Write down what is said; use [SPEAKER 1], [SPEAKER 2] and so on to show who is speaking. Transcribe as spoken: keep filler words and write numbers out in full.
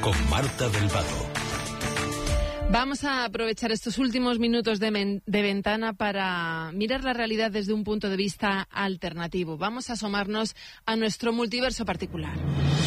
[SPEAKER 1] con Marta del Vado.
[SPEAKER 2] Vamos a aprovechar estos últimos minutos de, men- de ventana para mirar la realidad desde un punto de vista alternativo. Vamos a asomarnos a nuestro multiverso particular.